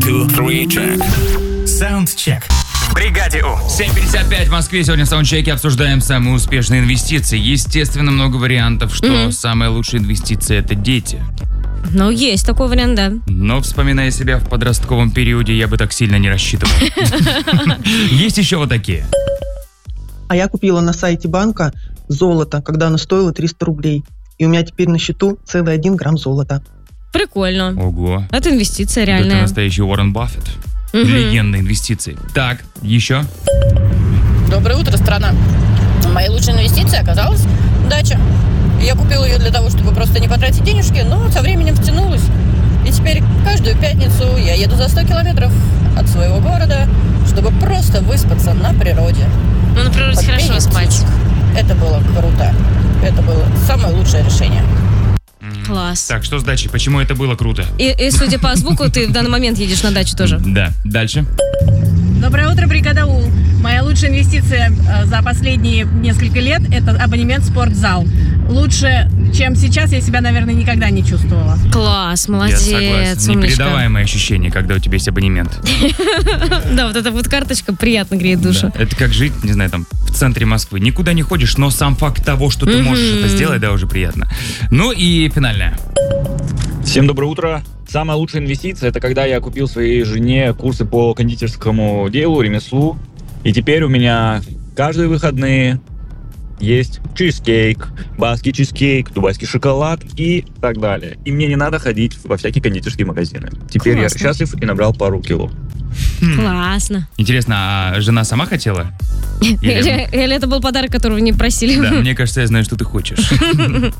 2, 3, check. Soundcheck. В бригаде У. 7:55 в Москве. Сегодня в саундчеке обсуждаем самые успешные инвестиции. Естественно, много вариантов, что самая лучшая инвестиция — это дети. Ну, есть такой вариант, да. Но, вспоминая себя в подростковом периоде, я бы так сильно не рассчитывал. Есть еще вот такие. А я купила на сайте банка золото, когда оно стоило 300 рублей. И у меня теперь на счету целый 1 грамм золота. Прикольно. Ого. Это инвестиция Это реальная. настоящий Уоррен Баффет. Легенда инвестиций. Так, еще? Доброе утро, страна. Моей лучшей инвестицией оказалась дача. Я купила ее для того, чтобы просто не потратить денежки, но со временем втянулась. И теперь каждую пятницу я еду за 100 километров от своего города, чтобы просто выспаться на природе. Ну, на природе хорошо Пение спать. птичек. Это было круто. Это было самое лучшее решение. Класс. Так, что с дачей? Почему это было круто? И судя по звуку, ты в данный момент едешь на дачу тоже. Да. Дальше. Доброе утро, бригада У. Моя лучшая инвестиция за последние несколько лет – это абонемент в спортзал. Лучше, чем сейчас, я себя, наверное, никогда не чувствовала. Класс, Я молодец, согласен. умничка. Непередаваемое ощущение, когда у тебя есть абонемент. Да, вот эта вот карточка приятно греет душу. Да. Это как жить, не знаю, там, в центре Москвы. Никуда не ходишь, но сам факт того, что ты можешь это сделать, да, уже приятно. Ну и финальное. Всем доброе утро. Самая лучшая инвестиция — это когда я купил своей жене курсы по кондитерскому делу, ремеслу. И теперь у меня каждые выходные есть чизкейк, баский чизкейк, дубайский шоколад и так далее. И мне не надо ходить во всякие кондитерские магазины. Теперь Классно. я счастлив и набрал пару кило. Классно. Интересно, а жена сама хотела? Или это был подарок, которого не просили? Да, мне кажется, я знаю, что ты хочешь.